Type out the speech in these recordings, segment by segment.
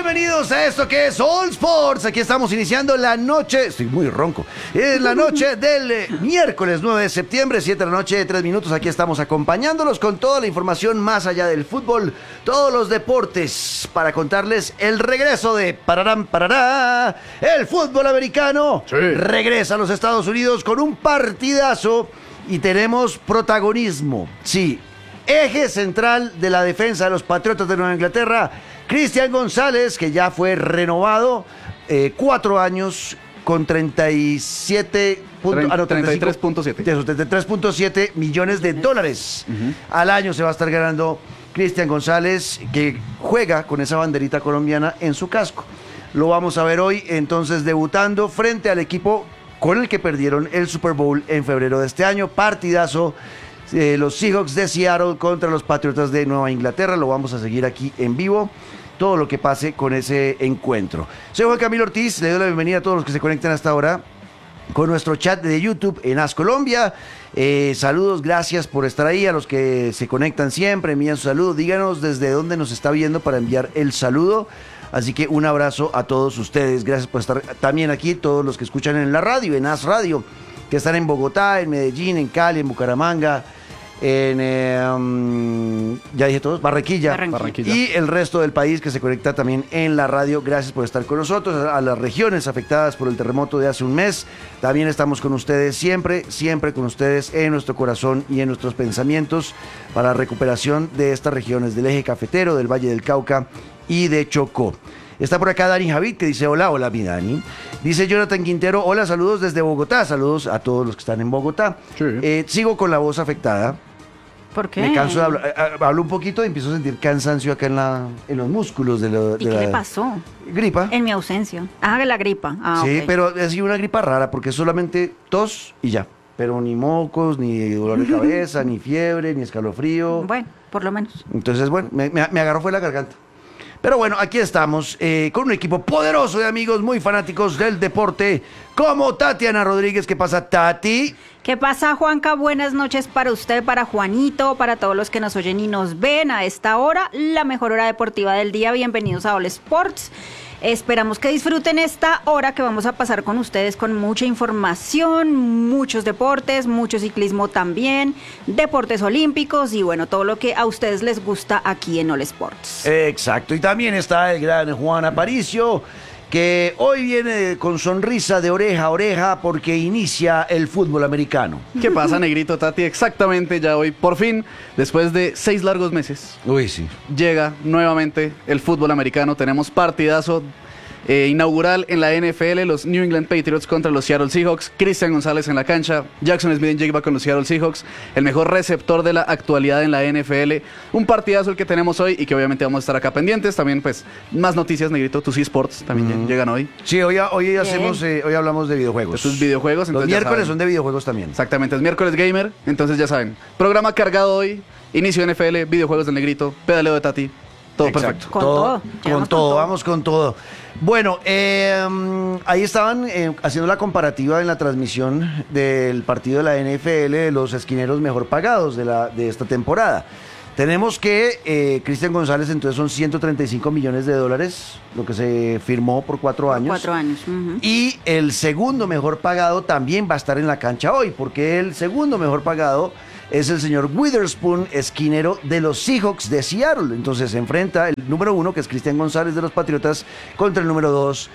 Bienvenidos a esto que es All Sports. Aquí estamos iniciando la noche, estoy muy ronco, es la noche del miércoles 9 de septiembre, 7 de la noche, 3 minutos. Aquí estamos acompañándolos con toda la información más allá del fútbol, todos los deportes, para contarles el regreso de Pararán Parará. El fútbol americano regresa a los Estados Unidos con un partidazo y tenemos protagonismo. Sí, eje central de la defensa de los Patriotas de Nueva Inglaterra, Christian González, que ya fue renovado 4 años con 33.7 millones de dólares. Al año se va a estar ganando Christian González, que juega con esa banderita colombiana en su casco. Lo vamos a ver hoy entonces debutando frente al equipo con el que perdieron el Super Bowl en febrero de este año. Partidazo. Los Seahawks de Seattle contra los Patriotas de Nueva Inglaterra. Lo vamos a seguir aquí en vivo, todo lo que pase con ese encuentro. Soy Juan Camilo Ortiz, le doy la bienvenida a todos los que se conectan hasta ahora con nuestro chat de YouTube en AS Colombia. Saludos, gracias por estar ahí. A los que se conectan siempre, envían su saludo, díganos desde dónde nos está viendo para enviar el saludo. Así que un abrazo a todos ustedes, gracias por estar también aquí, todos los que escuchan en la radio, en AS Radio, que están en Bogotá, en Medellín, en Cali, en Bucaramanga, en ya dije todos, Barranquilla, y el resto del país que se conecta también en la radio. Gracias por estar con nosotros. A las regiones afectadas por el terremoto de hace un mes, también estamos con ustedes, siempre con ustedes en nuestro corazón y en nuestros pensamientos para la recuperación de estas regiones del eje cafetero, del Valle del Cauca y de Chocó. Está por acá Dani Javid, que dice hola mi Dani. Dice Jonathan Quintero, hola, saludos desde Bogotá. Saludos a todos los que están en Bogotá. Sí. Sigo con la voz afectada. ¿Por qué? Me canso de hablar. Hablo un poquito y empiezo a sentir cansancio acá en los músculos. ¿Y qué le pasó? Gripa. En mi ausencia. La gripa. Sí, okay. Pero es una gripa rara porque es solamente tos y ya. Pero ni mocos, ni dolor de cabeza, ni fiebre, ni escalofrío. Bueno, por lo menos. Entonces, bueno, me agarró fue la garganta. Pero bueno, aquí estamos con un equipo poderoso de amigos muy fanáticos del deporte, como Tatiana Rodríguez. ¿Qué pasa, Tati? ¿Qué pasa, Juanca? Buenas noches para usted, para Juanito, para todos los que nos oyen y nos ven a esta hora, la mejor hora deportiva del día. Bienvenidos a All Sports. Esperamos que disfruten esta hora que vamos a pasar con ustedes con mucha información, muchos deportes, mucho ciclismo también, deportes olímpicos y bueno, todo lo que a ustedes les gusta aquí en All Sports. Exacto, y también está el gran Juan Aparicio, que hoy viene con sonrisa de oreja a oreja porque inicia el fútbol americano. ¿Qué pasa, negrito, Tati? Exactamente, ya hoy, por fin, después de 6 largos meses, sí, llega nuevamente el fútbol americano. Tenemos partidazo inaugural en la NFL, los New England Patriots contra los Seattle Seahawks. Christian González en la cancha, Jackson Smith-Njigba con los Seattle Seahawks, el mejor receptor de la actualidad en la NFL. Un partidazo el que tenemos hoy y que obviamente vamos a estar acá pendientes. También, pues, más noticias, negrito. Tus eSports también llegan hoy. Sí, hoy hablamos de videojuegos. Estos videojuegos. Los miércoles son de videojuegos también. Exactamente, es miércoles gamer, entonces ya saben. Programa cargado hoy, inicio NFL, videojuegos del negrito, pedaleo de Tati. Todo perfecto. Con todo. Vamos con todo. Bueno, ahí estaban haciendo la comparativa en la transmisión del partido de la NFL de los esquineros mejor pagados de esta temporada. Tenemos que Christian González entonces son 135 millones de dólares, lo que se firmó por 4 años. 4 años. Y el segundo mejor pagado también va a estar en la cancha hoy, porque el segundo mejor pagado es el señor Witherspoon, esquinero de los Seahawks de Seattle. Entonces se enfrenta el número 1, que es Christian González de los Patriotas, contra el número 2,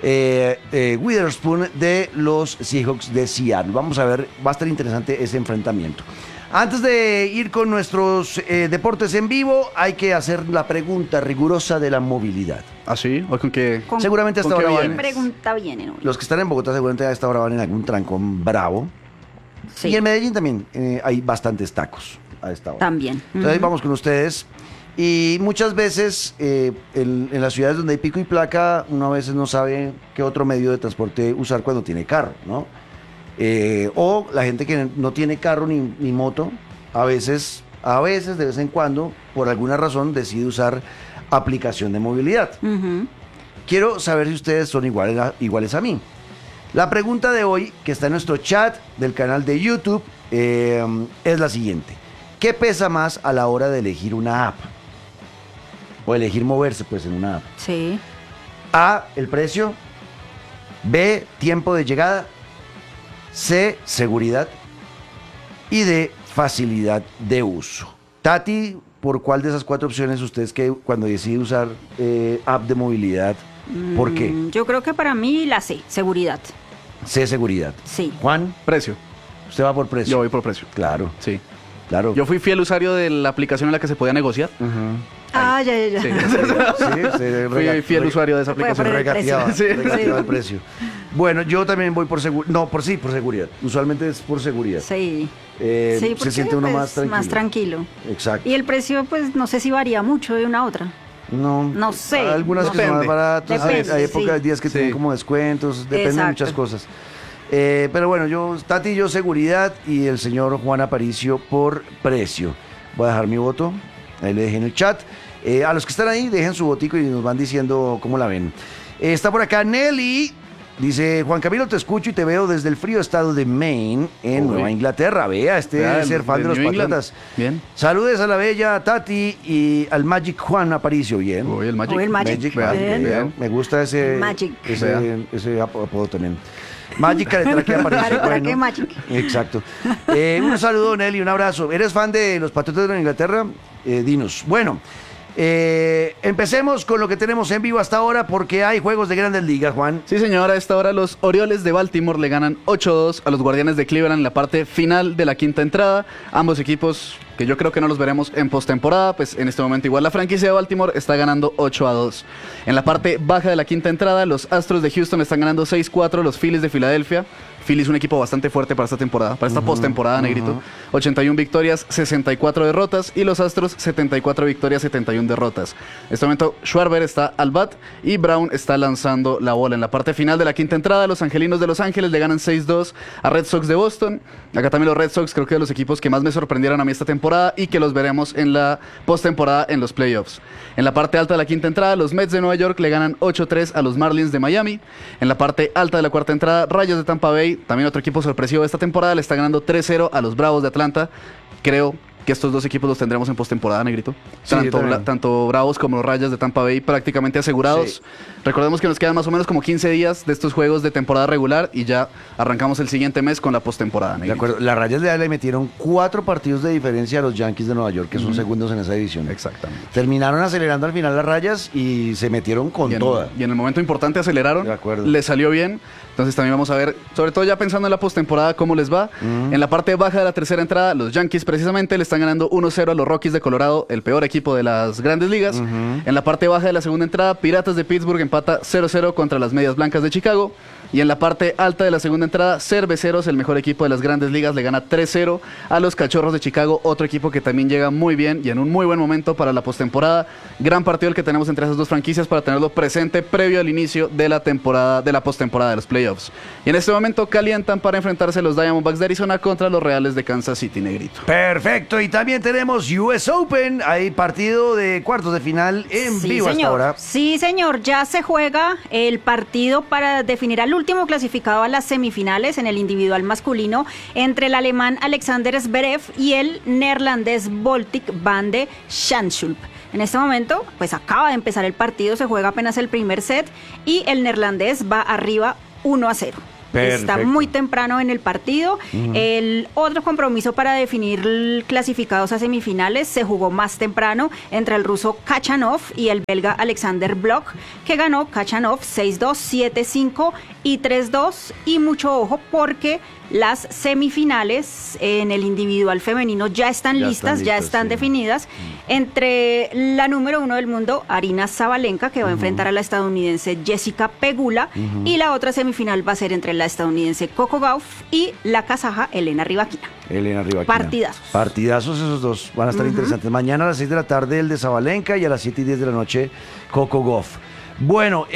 Witherspoon de los Seahawks de Seattle. Vamos a ver, va a estar interesante ese enfrentamiento. Antes de ir con nuestros deportes en vivo, hay que hacer la pregunta rigurosa de la movilidad. ¿Ah, sí? ¿O con qué? Seguramente hasta ahora van. Pregunta viene hoy. Los que están en Bogotá seguramente a esta hora van en algún trancón bravo. Sí. Y en Medellín también hay bastantes tacos a esta hora. También. Entonces vamos con ustedes. Y muchas veces en las ciudades donde hay pico y placa, uno a veces no sabe qué otro medio de transporte usar cuando tiene carro, ¿no? O la gente que no tiene carro ni moto, a veces, de vez en cuando, por alguna razón, decide usar aplicación de movilidad. Quiero saber si ustedes son iguales a mí. La pregunta de hoy, que está en nuestro chat del canal de YouTube, es la siguiente. ¿Qué pesa más a la hora de elegir una app? O elegir moverse, pues, en una app. Sí. A, el precio. B, tiempo de llegada. C, seguridad. Y D, facilidad de uso. Tati, ¿por cuál de esas 4 opciones ustedes que cuando decide usar app de movilidad, por qué? Yo creo que para mí la C, seguridad. C, seguridad. Sí. Juan, Precio. usted va por precio. Yo voy por precio. Claro, Sí. claro. Yo fui fiel usuario de la aplicación en la que se podía negociar. Ah, ya. Sí. se Fui fiel usuario de esa Puede aplicación. poner el precio. regateaba, Sí. regateaba el precio. Bueno, yo también voy por seguridad. No, por seguridad. Usualmente es por seguridad. Sí. Sí, Sí, se porque, siente uno pues, más tranquilo. más tranquilo. Exacto. Y el precio, pues, no sé si varía mucho de una a otra. No sé, Algunas no que son más Depende. baratas, Depende, hay épocas, sí. días que Sí. tienen como descuentos, depende de Exacto. muchas cosas. Pero bueno, Tati y yo seguridad y el señor Juan Aparicio por precio. Voy a dejar mi voto, ahí le dejé en el chat. A los que están ahí, dejen su votico y nos van diciendo cómo la ven. Está por acá Nelly. Dice, Juan Camilo, te escucho y te veo desde el frío estado de Maine, en Uy. Nueva Inglaterra. Vea, debe ser fan de los New England. Patriotas. Bien. Saludes a la bella Tati y al Magic Juan Aparicio. Bien. Uy, el Magic. Uy, el Magic. Bien. Bien. Me gusta ese, Magic. ese apodo también. Magic Caretraque Aparicio. Caretraque Magic. Exacto. Un saludo, Nelly, un abrazo. ¿Eres fan de los Patriotas de Nueva Inglaterra? Dinos. Bueno, empecemos con lo que tenemos en vivo hasta ahora porque hay juegos de Grandes Ligas, Juan. Sí, señor, a esta hora los Orioles de Baltimore le ganan 8-2 a los Guardianes de Cleveland en la parte final de la quinta entrada. Ambos equipos que yo creo que no los veremos en postemporada, pues en este momento igual la franquicia de Baltimore está ganando 8-2. En la parte baja de la quinta entrada, los Astros de Houston están ganando 6-4, los Phillies de Filadelfia. Phillies un equipo bastante fuerte para esta temporada, para esta postemporada, negrito. 81 victorias, 64 derrotas y los Astros 74 victorias, 71 derrotas. En este momento Schwarber está al bat y Brown está lanzando la bola. En la parte final de la quinta entrada, los Angelinos de Los Ángeles le ganan 6-2 a Red Sox de Boston. Acá también los Red Sox creo que de los equipos que más me sorprendieron a mí esta temporada y que los veremos en la postemporada en los playoffs. En la parte alta de la quinta entrada, los Mets de Nueva York le ganan 8-3 a los Marlins de Miami. En la parte alta de la cuarta entrada, Rayos de Tampa Bay, también otro equipo sorpresivo de esta temporada, le está ganando 3-0 a los Bravos de Atlanta. Creo que estos dos equipos los tendremos en postemporada, negrito. Sí, yo también. Tanto Bravos como los Rayas de Tampa Bay prácticamente asegurados. Sí. Recordemos que nos quedan más o menos como 15 días de estos juegos de temporada regular y ya arrancamos el siguiente mes con la postemporada, De negrito. acuerdo. Las Rayas le metieron 4 partidos de diferencia a los Yankees de Nueva York, que son segundos en esa división. Exactamente. Terminaron acelerando al final las Rayas y se metieron con toda. Y en el momento importante aceleraron, De acuerdo. les salió bien. Entonces también vamos a ver, sobre todo ya pensando en la postemporada, cómo les va. En la parte baja de la tercera entrada, los Yankees precisamente le están ganando 1-0 a los Rockies de Colorado, el peor equipo de las Grandes Ligas. En la parte baja de la segunda entrada, Piratas de Pittsburgh empata 0-0 contra las Medias Blancas de Chicago. Y en la parte alta de la segunda entrada, Cerveceros, el mejor equipo de las Grandes Ligas, le gana 3-0 a los Cachorros de Chicago, otro equipo que también llega muy bien y en un muy buen momento para la postemporada. Gran partido el que tenemos entre esas dos franquicias para tenerlo presente previo al inicio de la temporada, de la postemporada de los playoffs. Y en este momento calientan para enfrentarse los Diamondbacks de Arizona contra los Reales de Kansas City, negrito. Perfecto, y también tenemos US Open, hay partido de cuartos de final en vivo hasta ahora. Sí, señor, ya se juega el partido para definir al último clasificado a las semifinales en el individual masculino entre el alemán Alexander Zverev y el neerlandés Botic van de Zandschulp. En este momento, pues acaba de empezar el partido, se juega apenas el primer set y el neerlandés va arriba 1-0. Está Perfecto. muy temprano en el partido. El otro compromiso para definir clasificados a semifinales se jugó más temprano entre el ruso Kachanov y el belga Alexander Blok, que ganó Kachanov 6-2, 7-5 y 3-2. Y mucho ojo porque las semifinales en el individual femenino ya están listas, ya están sí. definidas. Entre la número 1 del mundo, Aryna Sabalenka, que va a enfrentar a la estadounidense Jessica Pegula, y la otra semifinal va a ser entre la estadounidense Coco Gauff y la kazaja Elena Rybakina. Elena Rybakina. Partidazos. Partidazos esos dos, van a estar interesantes. Mañana a las 6 de la tarde el de Sabalenka y a las 7:10 de la noche Coco Gauff. Bueno,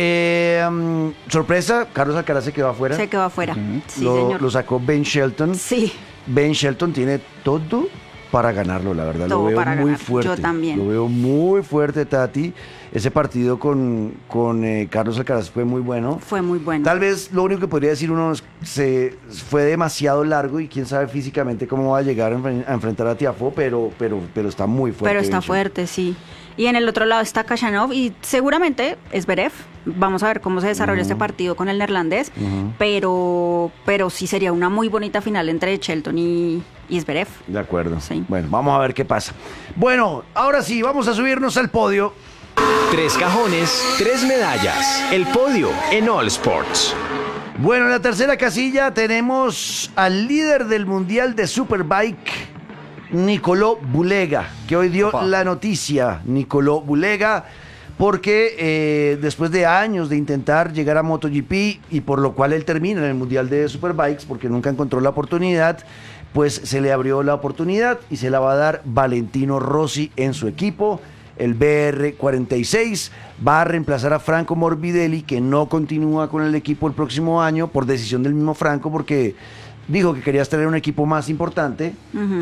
sorpresa, Carlos Alcaraz se quedó afuera. Se quedó afuera. Sí, lo, señor. lo sacó Ben Shelton. Sí. Ben Shelton tiene todo para ganarlo, la verdad. Todo Lo veo para muy ganar. fuerte. Yo también. Lo veo muy fuerte, Tati. Ese partido con Carlos Alcaraz fue muy bueno. Fue muy bueno. Tal vez lo único que podría decir uno es se fue demasiado largo y quién sabe físicamente cómo va a llegar a enfrentar a Tiafoe, pero está muy fuerte. Pero está Ben Shelton. fuerte, sí. Y en el otro lado está Khachanov y seguramente Zverev. Vamos a ver cómo se desarrolla este partido con el neerlandés, pero sí sería una muy bonita final entre Shelton y Zverev. De acuerdo. Sí. Bueno, vamos a ver qué pasa. Bueno, ahora sí, vamos a subirnos al podio. 3 cajones, 3 medallas. El podio en All Sports. Bueno, en la tercera casilla tenemos al líder del Mundial de Superbike, Nicolò Bulega, que hoy dio la noticia, Nicolò Bulega, porque después de años de intentar llegar a MotoGP y por lo cual él termina en el Mundial de Superbikes porque nunca encontró la oportunidad, pues se le abrió la oportunidad y se la va a dar Valentino Rossi en su equipo. El BR46 va a reemplazar a Franco Morbidelli, que no continúa con el equipo el próximo año por decisión del mismo Franco, porque dijo que quería tener un equipo más importante,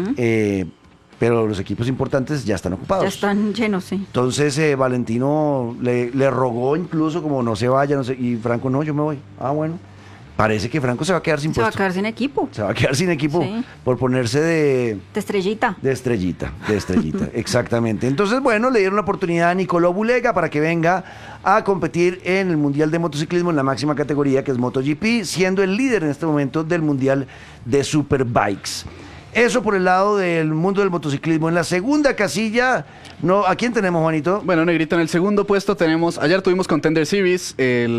pero los equipos importantes ya están ocupados. Ya están llenos, sí. Entonces Valentino le rogó incluso como no se vaya, no sé, y Franco no, yo me voy. Ah, bueno. Parece que Franco se va a quedar sin Se va a puesto. quedar sin equipo. Se va a quedar sin equipo Sí. por ponerse de estrellita. estrellita, exactamente. Entonces, bueno, le dieron la oportunidad a Nicolò Bulega para que venga a competir en el Mundial de Motociclismo en la máxima categoría, que es MotoGP, siendo el líder en este momento del Mundial de Superbikes. Eso por el lado del mundo del motociclismo. En la segunda casilla, no, ¿a quién tenemos, Juanito? Bueno, Negrito, en el segundo puesto tenemos, ayer tuvimos Contender Series,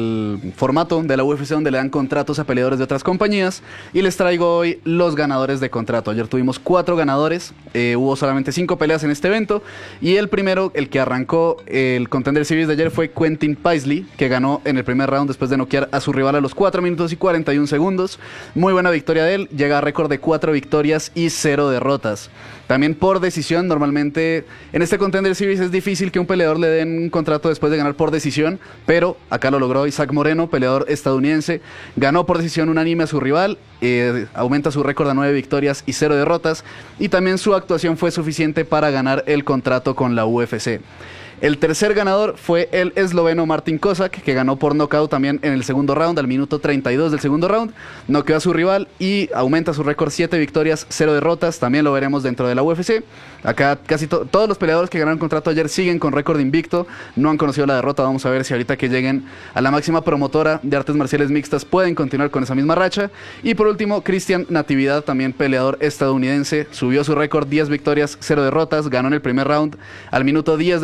el formato de la UFC donde le dan contratos a peleadores de otras compañías, y les traigo hoy los ganadores de contrato. Ayer tuvimos 4 ganadores, hubo solamente 5 peleas en este evento, y el primero, el que arrancó el Contender Series de ayer fue Quentin Paisley, que ganó en el primer round después de noquear a su rival a los 4 minutos y 41 segundos. Muy buena victoria de él, llega a récord de 4 victorias y 0 derrotas. También por decisión, normalmente en este Contender Series es difícil que un peleador le den un contrato después de ganar por decisión, pero acá lo logró Isaac Moreno, peleador estadounidense, ganó por decisión unánime a su rival, aumenta su récord a 9 victorias y 0 derrotas, y también su actuación fue suficiente para ganar el contrato con la UFC. El tercer ganador fue el esloveno Martin Kozak, que ganó por nocaut también en el segundo round, al minuto 32 del segundo round. Noqueó a su rival y aumenta su récord 7 victorias, 0 derrotas. También lo veremos dentro de la UFC. Acá casi todos los peleadores que ganaron contrato ayer siguen con récord invicto. No han conocido la derrota. Vamos a ver si ahorita que lleguen a la máxima promotora de artes marciales mixtas pueden continuar con esa misma racha. Y por último, Cristian Natividad, también peleador estadounidense. Subió su récord 10 victorias, 0 derrotas. Ganó en el primer round al minuto 10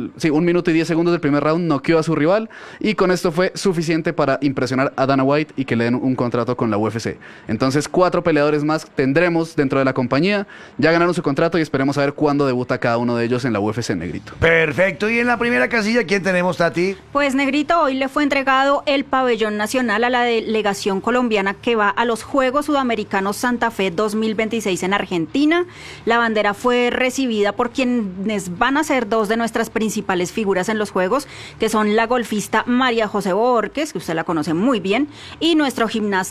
1 minuto y 10 segundos del primer round, noqueó a su rival, y con esto fue suficiente para impresionar a Dana White y que le den un contrato con la UFC. Entonces 4 peleadores más tendremos dentro de la compañía. Ya ganaron su contrato y esperemos a ver cuándo debuta cada uno de ellos en la UFC, Negrito. Perfecto. Y en la primera casilla, ¿quién tenemos, Tati? Pues, Negrito, hoy le fue entregado el pabellón nacional a la delegación colombiana que va a los Juegos Sudamericanos Santa Fe 2026 en Argentina. La bandera fue recibida por quienes van a ser 2 de nuestras principales figuras en los Juegos, que son la golfista María José Borges, que usted la conoce muy bien, y nuestro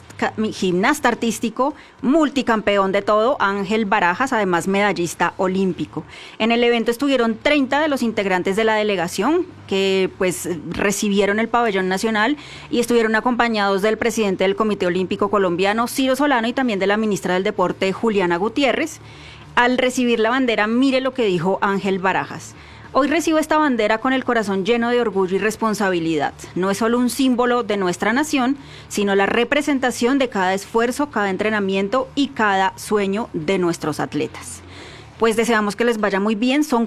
gimnasta artístico, multicampeón de todo, Ángel Barajas, además medallista olímpico. En el evento estuvieron 30 de los integrantes de la delegación que pues recibieron el pabellón nacional y estuvieron acompañados del presidente del Comité Olímpico Colombiano, Ciro Solano, y también de la ministra del Deporte, Juliana Gutiérrez. Al recibir la bandera, mire lo que dijo Ángel Barajas. Hoy recibo esta bandera con el corazón lleno de orgullo y responsabilidad. No es solo un símbolo de nuestra nación, sino la representación de cada esfuerzo, cada entrenamiento y cada sueño de nuestros atletas. Pues deseamos que les vaya muy bien. Son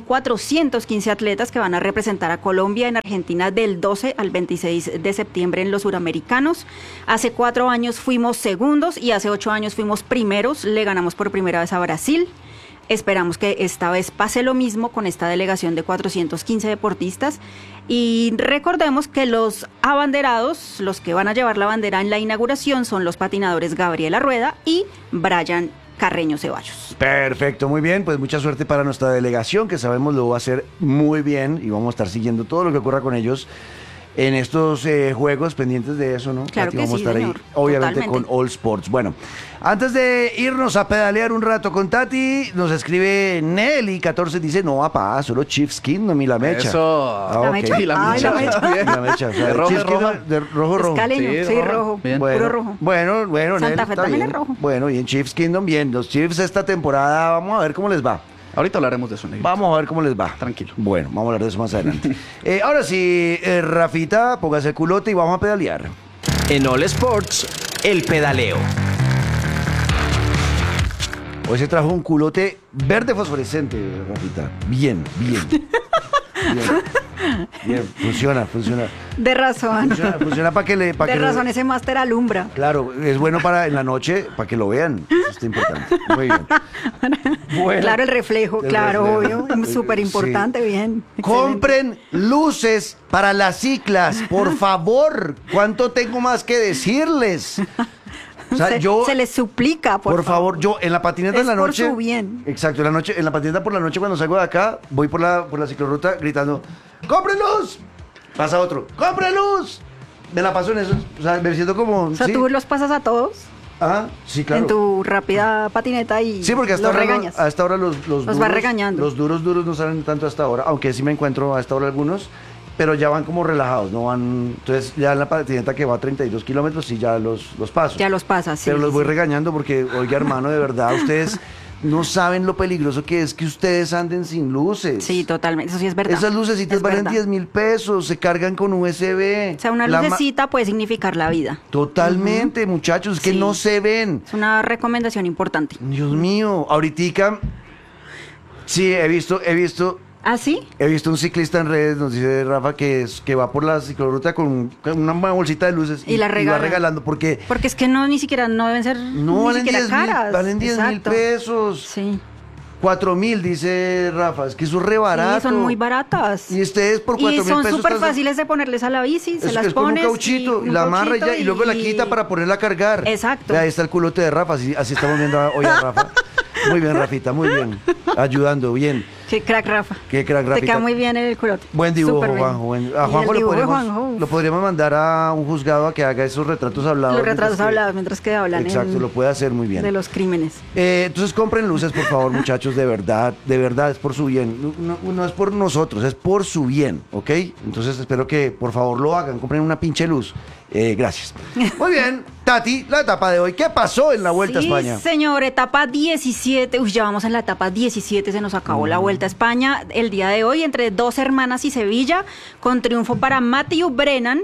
415 atletas que van a representar a Colombia en Argentina del 12 al 26 de septiembre en los Suramericanos. Hace 4 años fuimos segundos y hace 8 años fuimos primeros. Le ganamos por primera vez a Brasil. Esperamos que esta vez pase lo mismo con esta delegación de 415 deportistas, y recordemos que los abanderados, los que van a llevar la bandera en la inauguración, son los patinadores Gabriela Rueda y Brian Carreño Ceballos. Perfecto, muy bien, pues mucha suerte para nuestra delegación, que sabemos lo va a hacer muy bien y vamos a estar siguiendo todo lo que ocurra con ellos en estos juegos, pendientes de eso, ¿no? Claro Tati, que vamos sí, a estar señor. ahí, obviamente, Totalmente. con All Sports. Bueno, antes de irnos a pedalear un rato con Tati, nos escribe Nelly14, dice, no, papá, solo Chiefs Kingdom y la mecha. Eso. Ah, ¿La ok. mecha? Y la Ay, mecha. la mecha. Bien. La mecha, o sea, ¿De rojo, Chiefs es roja? Kingdom, de rojo, rojo. Es caleño, Sí, sí, rojo. rojo. Bien. Puro rojo. Bueno, Santa Nelly, Fe está también bien. es rojo. Bueno, y en Chiefs Kingdom, bien. Los Chiefs esta temporada, vamos a ver cómo les va. Ahorita hablaremos de eso, Negrito. Vamos a ver cómo les va. Tranquilo. Bueno, vamos a hablar de eso más adelante. Ahora sí, Rafita, póngase el culote y vamos a pedalear. En All Sports, el pedaleo. Hoy se trajo un culote verde fosforescente, Rafita. Bien. Bien, funciona. De razón. Funciona para que le... De razón, ese máster alumbra. Claro, es bueno para en la noche, para que lo vean. Eso está importante. Muy bien. Bueno, Claro, el reflejo, obvio. Es súper importante, Sí. bien. Excelente. Compren luces para las ciclas, por favor. ¿Cuánto tengo más que decirles? O sea, Se les suplica, por favor, yo en la patineta Es en la por noche. su bien. Exacto, en la patineta por la noche cuando salgo de acá, voy por la ciclorruta gritando, ¡compren luz! Pasa otro, ¡compren luz! Me la paso en eso, o sea, me siento como... O sea, sí. tú los pasas a todos Ah, sí, claro. en tu rápida patineta y Sí, porque hasta los ahora, regañas. a esta hora los va regañando. Los duros no salen tanto hasta ahora, aunque sí me encuentro a esta hora algunos, pero ya van como relajados, no van... Entonces ya en la patineta que va a 32 kilómetros sí ya los paso. Ya los pasas, sí. Pero los voy sí. regañando porque, oiga, hermano, de verdad, ustedes no saben lo peligroso que es que ustedes anden sin luces. Sí, totalmente, eso sí es verdad. Esas lucecitas Es valen verdad. 10.000 pesos, se cargan con USB. O sea, una lucecita puede significar la vida. Totalmente, muchachos, es que Sí. no se ven. Es una recomendación importante. Dios mío, ahoritica, sí, he visto ¿Ah, sí? un ciclista en redes, nos dice Rafa, que va por la ciclorruta con una bolsita de luces Y la va regala. regalando porque Porque es que no deben ser no ni valen siquiera 10.000, caras. valen 10.000 Exacto. pesos. Sí. 4.000, dice Rafa, es que eso es re barato. Sí, son muy baratas. Y ustedes por 4.000 Y pesos. son súper están- fáciles de ponerles a la bici, se es, las es con un pones. cauchito y un la amarra y ya, cauchito y luego la quita para ponerla a cargar. Exacto. Vea, ahí está el culote de Rafa, así estamos viendo hoy a Rafa. Muy bien, Rafita, muy bien. Ayudando, bien. Qué crack, Rafa. Qué crack, Te Rafita. queda muy bien el culote. Buen dibujo, Súper bien. Juanjo. A Y el Juanjo dibujo de Juanjo. lo podríamos mandar a un juzgado a que haga esos retratos hablados. Los retratos mientras que- hablados mientras que hablan Exacto, lo puede hacer muy bien. de los crímenes. Entonces compren luces, por favor, muchachos, de verdad, es por su bien. No es por nosotros, es por su bien, ¿ok? Entonces espero que por favor lo hagan, compren una pinche luz. Gracias. Muy bien, Tati, la etapa de hoy. ¿Qué pasó en la Vuelta a España? Sí, señor, etapa 17. Uy, ya vamos en la etapa 17, se nos acabó la Vuelta a España. El día de hoy, entre Dos Hermanas y Sevilla, con triunfo para Matthew Brennan,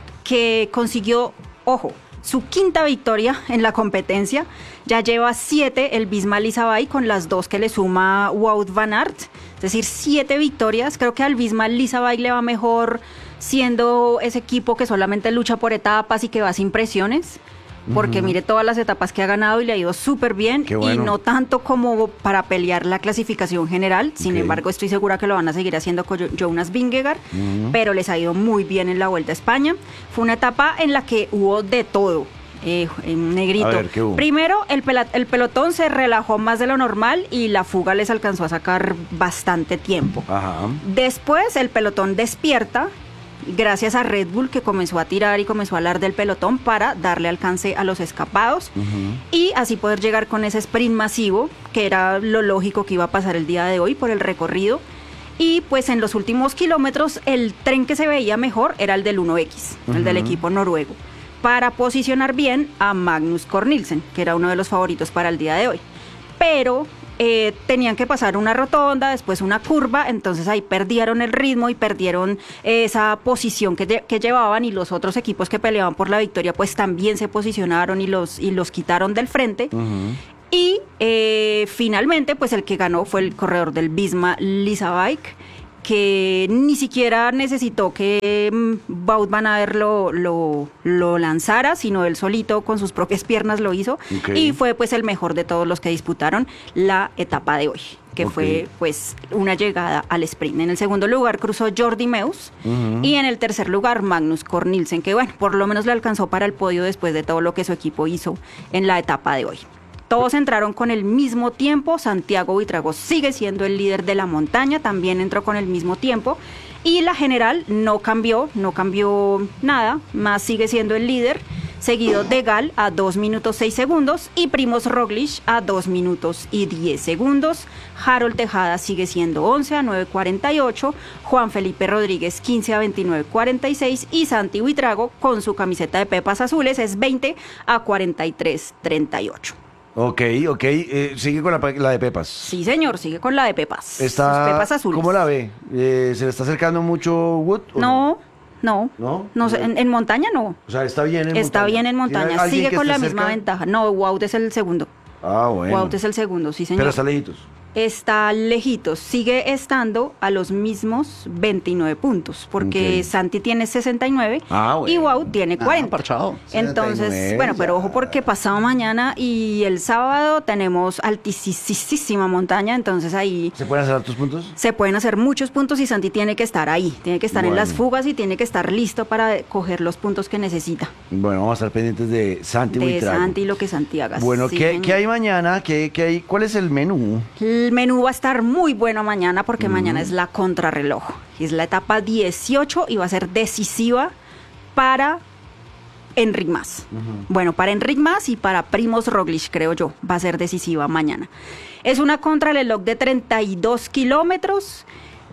que consiguió, ojo, su quinta victoria en la competencia. Ya lleva 7 el Visma Leasabike, con las 2 que le suma Wout van Aert. Es decir, 7 victorias. Creo que al Visma Leasabike le va mejor siendo ese equipo que solamente lucha por etapas y que va sin presiones. Porque mire todas las etapas que ha ganado y le ha ido súper bien. Qué bueno. Y no tanto como para pelear la clasificación general. Sin Ok. embargo, estoy segura que lo van a seguir haciendo con Jonas Vingegaard. Pero les ha ido muy bien en la Vuelta a España. Fue una etapa en la que hubo de todo. En negrito. A ver, ¿qué hubo? Primero, el pelotón se relajó más de lo normal y la fuga les alcanzó a sacar bastante tiempo. Ajá. Después, el pelotón despierta gracias a Red Bull, que comenzó a tirar y comenzó a hablar del pelotón para darle alcance a los escapados y así poder llegar con ese sprint masivo, que era lo lógico que iba a pasar el día de hoy por el recorrido. Y pues en los últimos kilómetros el tren que se veía mejor era el del 1X, el del equipo noruego, para posicionar bien a Magnus Cort Nielsen, que era uno de los favoritos para el día de hoy. Pero tenían que pasar una rotonda, después una curva, entonces ahí perdieron el ritmo y perdieron esa posición que llevaban, y los otros equipos que peleaban por la victoria pues también se posicionaron y los quitaron del frente. Y finalmente pues el que ganó fue el corredor del Visma Leasabike, que ni siquiera necesitó que Wout van Aert lo lanzara, sino él solito con sus propias piernas lo hizo. Ok. Y fue pues el mejor de todos los que disputaron la etapa de hoy, que Ok. fue pues una llegada al sprint. En el segundo lugar cruzó Jordi Meus y en el tercer lugar Magnus Cort Nielsen, que bueno, por lo menos le alcanzó para el podio después de todo lo que su equipo hizo en la etapa de hoy. Todos entraron con el mismo tiempo. Santiago Buitrago sigue siendo el líder de la montaña, también entró con el mismo tiempo. Y la general no cambió nada, más sigue siendo el líder, seguido de Gal a 2 minutos 6 segundos y Primoz Roglic a 2 minutos y 10 segundos. Harold Tejada sigue siendo 11 a 9.48, Juan Felipe Rodríguez 15 a 29.46 y Santi Buitrago con su camiseta de pepas azules es 20 a 43.38. Ok. Sigue con la de Pepas. Sí, señor, sigue con la de Pepas. Sus Pepas azules. ¿Cómo la ve? ¿Se le está acercando mucho Wood? ¿O No. ¿No? Sé, en montaña no. O sea, está bien en montaña. Está bien en montaña, sigue con la misma ventaja. No, Wout es el segundo. Bueno. Wout es el segundo, sí, señor. Pero está lejitos. Está lejitos, sigue estando a los mismos 29 puntos, porque Santi tiene 69 y Wout tiene 40. Parchado. Entonces, 69, bueno, pero ya. ojo porque pasado mañana y el sábado tenemos altísima montaña, entonces ahí ¿Se pueden hacer tus puntos? se pueden hacer muchos puntos y Santi tiene que estar ahí, tiene que estar en Bueno. las fugas y tiene que estar listo para coger los puntos que necesita. Bueno, vamos a estar pendientes de Santi De Buitrago. Santi y lo que Santi haga. Bueno, Sí, ¿qué señor. hay mañana? ¿Qué hay? ¿Cuál es el menú? El menú va a estar muy bueno mañana porque mañana es la contrarreloj. Es la etapa 18 y va a ser decisiva para Enric Mas. Bueno, para Enric Mas y para Primoz Roglic, creo yo, va a ser decisiva mañana. Es una contrarreloj de 32 kilómetros,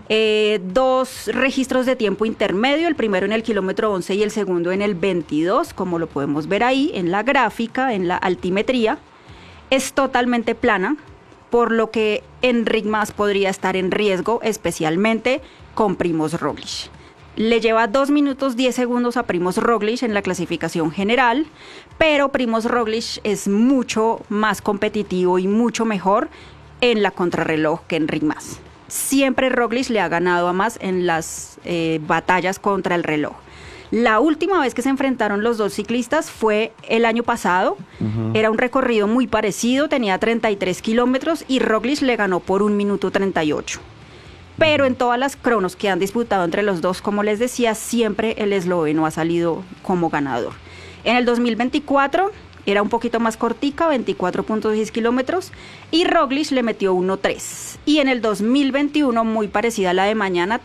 2 registros de tiempo intermedio, el primero en el kilómetro 11 y el segundo en el 22, como lo podemos ver ahí en la gráfica, en la altimetría. Es totalmente plana, por lo que Enric Mas podría estar en riesgo, especialmente con Primoz Roglic. Le lleva 2 minutos 10 segundos a Primoz Roglic en la clasificación general, pero Primoz Roglic es mucho más competitivo y mucho mejor en la contrarreloj que Enric Mas. Siempre Roglic le ha ganado a Mas en las batallas contra el reloj. La última vez que se enfrentaron los dos ciclistas fue el año pasado. Era un recorrido muy parecido, tenía 33 kilómetros y Roglic le ganó por 1 minuto 38. Pero en todas las cronos que han disputado entre los dos, como les decía, siempre el esloveno ha salido como ganador. En el 2024 era un poquito más cortica, 24.6 kilómetros, y Roglic le metió 1.3. Y en el 2021, muy parecida a la de mañana,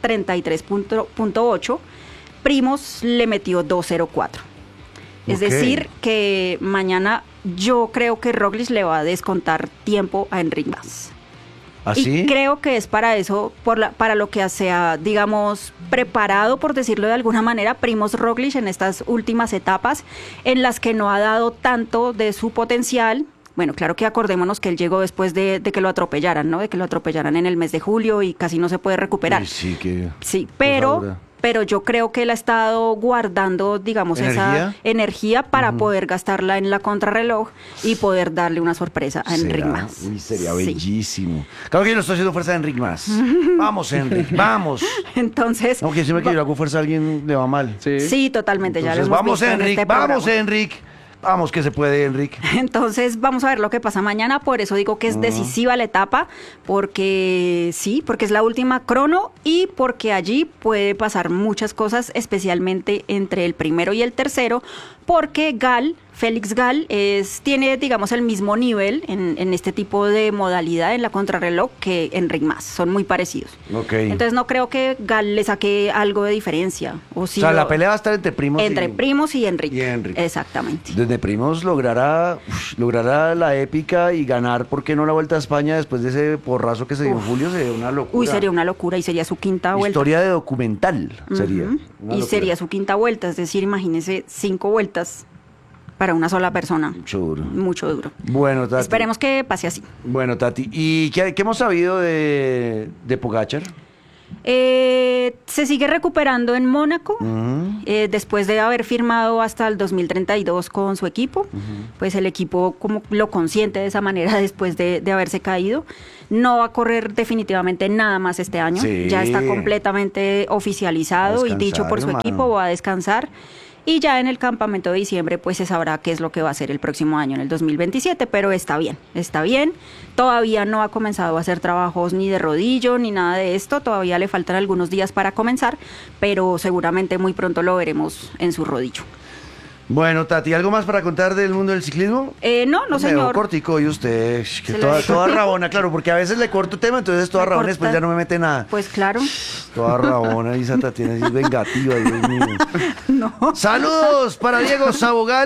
33.8. Primoz le metió 2.04. Es decir, que mañana yo creo que Roglic le va a descontar tiempo a Enric Mas. ¿Así? Y creo que es para eso, para lo que se ha, digamos, preparado, por decirlo de alguna manera, Primoz Roglic en estas últimas etapas, en las que no ha dado tanto de su potencial. Bueno, claro que acordémonos que él llegó después de que lo atropellaran, ¿no? De que lo atropellaran en el mes de julio y casi no se puede recuperar. Uy, sí, Sí, cosa pero dura. yo creo que él ha estado guardando, digamos, esa energía para poder gastarla en la contrarreloj y poder darle una sorpresa a Enric Mas. Uy, sería Sí. bellísimo. Claro que yo no estoy haciendo fuerza a Enric Mas. Vamos, Enric, vamos. Entonces, Aunque siempre que yo hago fuerza a alguien le va mal. sí, totalmente, ya lo Entonces, hemos vamos, visto en Enric, este vamos, programa. Enric. Vamos, que se puede, Enric. Entonces vamos a ver lo que pasa mañana, por eso digo que es decisiva la etapa, porque es la última crono y porque allí puede pasar muchas cosas, especialmente entre el primero y el tercero, porque Félix Gall tiene, digamos, el mismo nivel en este tipo de modalidad en la contrarreloj que Enric Mas, son muy parecidos. Ok. Entonces no creo que Gall le saque algo de diferencia. O La pelea va a estar entre Primoz Primoz y Enric. y Enric. Exactamente. Desde Primoz logrará la épica y ganar, ¿por qué no la Vuelta a España después de ese porrazo que se dio en julio? Sería una locura. Uy, sería una locura y sería su quinta vuelta. Historia de documental sería. Ujú. Una Y locura. sería su quinta vuelta, es decir, imagínese 5 vueltas para una sola persona. Mucho duro. Mucho duro. Bueno, Tati. Esperemos que pase así. Bueno, Tati. ¿Y qué hemos sabido de Pogačar? Se sigue recuperando en Mónaco, después de haber firmado hasta el 2032 con su equipo. Pues el equipo como lo consiente de esa manera después de haberse caído. No va a correr definitivamente nada más este año. Sí. Ya está completamente oficializado y dicho por su hermano. equipo, va a descansar. Y ya en el campamento de diciembre pues se sabrá qué es lo que va a hacer el próximo año, en el 2027, pero está bien. Todavía no ha comenzado a hacer trabajos ni de rodillo ni nada de esto, todavía le faltan algunos días para comenzar, pero seguramente muy pronto lo veremos en su rodillo. Bueno, Tati, ¿algo más para contar del mundo del ciclismo? No, Me señor. veo cortico y usted, que Se toda, lo- toda rabona, claro, porque a veces le corto tema, entonces toda ¿Le rabona, corta? después ya no me mete nada. Pues claro. Toda rabona y esa Tatiana es vengativa, Dios mío. Saludos para Diego Sabogal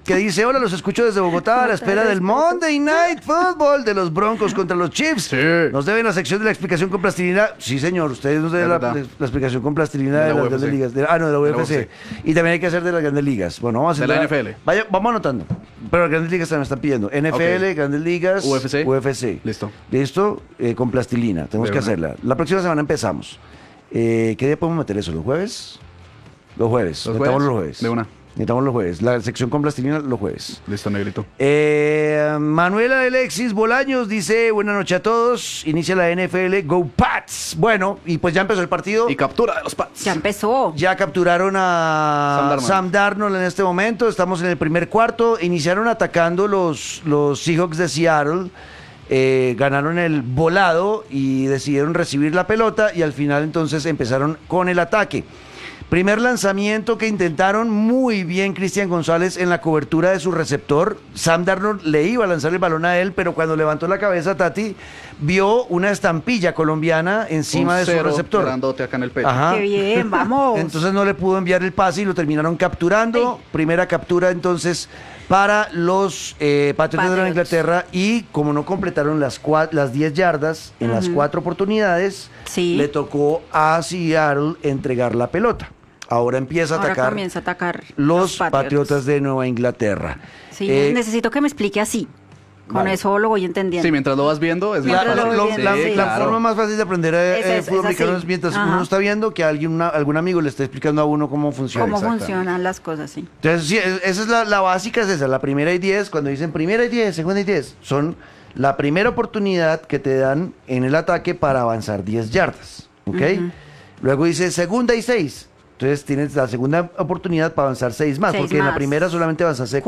que dice, hola, los escucho desde Bogotá a la espera del Monday Night Football de los Broncos contra los Chiefs. Sí. Nos deben la sección de la explicación con plastilina. Sí, señor, ustedes nos deben la explicación con plastilina de las UFC. grandes ligas. De la UFC. Y también hay que hacer de las grandes ligas. Bueno, vamos a hacer de la NFL. Vamos anotando. Pero las grandes ligas también están pidiendo. NFL, grandes ligas, UFC. Listo, con plastilina. Tenemos que hacerla. La próxima semana empezamos. ¿Qué día podemos meter eso? ¿Los jueves? Los jueves. Necesitamos los jueves. De una. Necesitamos los jueves. La sección con plastilina los jueves. Listo, negrito. Manuela Alexis Bolaños dice, buenas noches a todos. Inicia la NFL. Go Pats. Bueno, y pues ya empezó el partido. Y captura de los Pats. Ya empezó. Ya capturaron a Sam Darnold en este momento. Estamos en el primer cuarto. Iniciaron atacando los Seahawks de Seattle. Ganaron el volado y decidieron recibir la pelota y al final entonces empezaron con el ataque. Primer lanzamiento que intentaron muy bien Cristian González en la cobertura de su receptor. Sam Darnold le iba a lanzar el balón a él, pero cuando levantó la cabeza Tati, vio una estampilla colombiana encima de su receptor. Grandote acá en el pecho. Ajá. Qué bien, vamos. Entonces no le pudo enviar el pase y lo terminaron capturando. Sí. Primera captura entonces para los Patriotas de Nueva Inglaterra, y como no completaron las 10 yardas en las 4 oportunidades, le tocó a Seattle entregar la pelota. Ahora comienza a atacar los Patriotas de Nueva Inglaterra. Sí, necesito que me explique así. Con eso lo voy entendiendo. Sí, mientras lo vas viendo es la forma más fácil de aprender fútbol americano es mientras uno está viendo que algún amigo le está explicando a uno cómo funciona. Cómo funcionan las cosas, sí. Entonces, sí, esa es la básica, es esa, la primera y 10. Cuando dicen primera y 10, segunda y 10, son la primera oportunidad que te dan en el ataque para avanzar 10 yardas, ¿ok? Luego dice segunda y 6. Entonces tienes la segunda oportunidad para avanzar 6 más, porque en la primera solamente avanzaste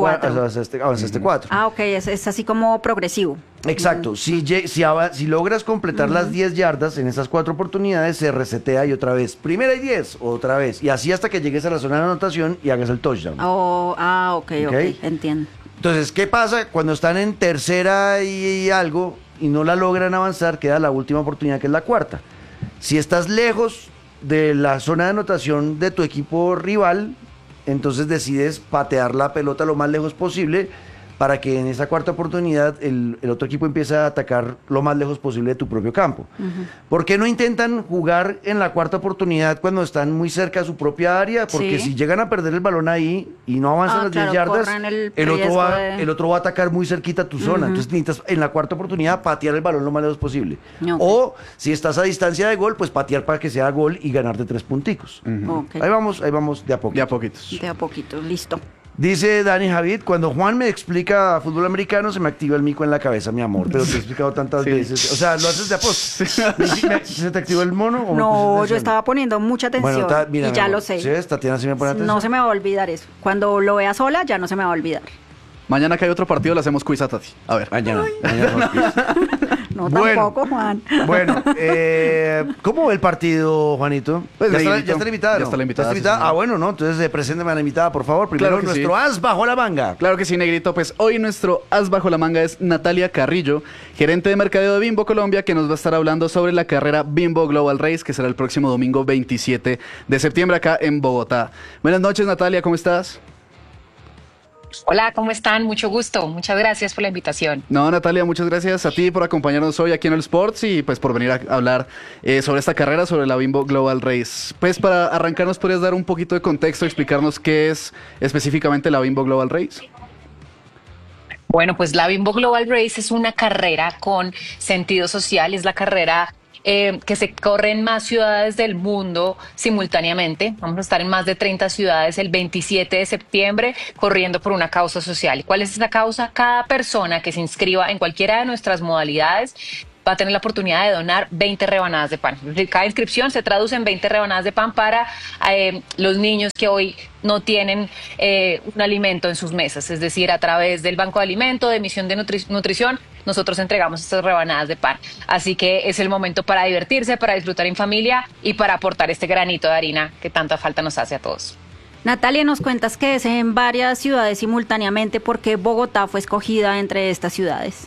4. Ah, ok, es así como progresivo. Exacto, si logras completar las 10 yardas en esas 4 oportunidades, se resetea y otra vez, primera y 10, otra vez, y así hasta que llegues a la zona de anotación y hagas el touchdown. Ok, entiendo. Entonces, ¿qué pasa? Cuando están en tercera y algo y no la logran avanzar, queda la última oportunidad, que es la cuarta. Si estás lejos de la zona de anotación de tu equipo rival, entonces decides patear la pelota lo más lejos posible para que en esa cuarta oportunidad el otro equipo empiece a atacar lo más lejos posible de tu propio campo. ¿Por qué no intentan jugar en la cuarta oportunidad cuando están muy cerca de su propia área? Porque si llegan a perder el balón ahí y no avanzan las 10 yardas, el otro va a atacar muy cerquita a tu zona. Entonces necesitas en la cuarta oportunidad patear el balón lo más lejos posible. O si estás a distancia de gol, pues patear para que sea gol y ganarte 3 punticos. Ahí vamos de a poquitos. De a poquitos, listo. Dice Dani Javid, cuando Juan me explica fútbol americano se me activa el mico en la cabeza, mi amor, pero te he explicado tantas veces. O sea, ¿lo haces de aposta? ¿Se te activó el mono? ¿O no, yo estaba poniendo mucha atención y ya lo sé. ¿Sí? Tatiana sí me pone atención. No se me va a olvidar eso. Cuando lo vea sola, ya no se me va a olvidar. Mañana que hay otro partido le hacemos quiz a Tati. A ver. Mañana no, tampoco, Juan. Bueno, ¿cómo ve el partido, Juanito? Pues ya está la invitada, ¿no? Ya está la invitada. Sí. Ah, bueno, ¿no? Entonces, preséntame a la invitada, por favor. Primero, claro nuestro as bajo la manga. Claro que sí, negrito. Pues hoy nuestro as bajo la manga es Natalia Carrillo, gerente de mercadeo de Bimbo Colombia, que nos va a estar hablando sobre la carrera Bimbo Global Race, que será el próximo domingo 27 de septiembre acá en Bogotá. Buenas noches, Natalia, ¿cómo estás? Hola, ¿cómo están? Mucho gusto. Muchas gracias por la invitación. No, Natalia, muchas gracias a ti por acompañarnos hoy aquí en el Sports y pues por venir a hablar sobre esta carrera, sobre la Bimbo Global Race. Pues para arrancarnos, ¿podrías dar un poquito de contexto, explicarnos qué es específicamente la Bimbo Global Race? Bueno, pues la Bimbo Global Race es una carrera con sentido social, es la carrera que se corre en más ciudades del mundo simultáneamente. Vamos a estar en más de 30 ciudades el 27 de septiembre corriendo por una causa social. ¿Y cuál es esa causa? Cada persona que se inscriba en cualquiera de nuestras modalidades va a tener la oportunidad de donar 20 rebanadas de pan. Cada inscripción se traduce en 20 rebanadas de pan para los niños que hoy no tienen un alimento en sus mesas. Es decir, a través del Banco de Alimento, de Misión de Nutrición, nosotros entregamos estas rebanadas de pan. Así que es el momento para divertirse, para disfrutar en familia y para aportar este granito de harina que tanta falta nos hace a todos. Natalia, nos cuentas que es en varias ciudades simultáneamente. ¿Por qué Bogotá fue escogida entre estas ciudades?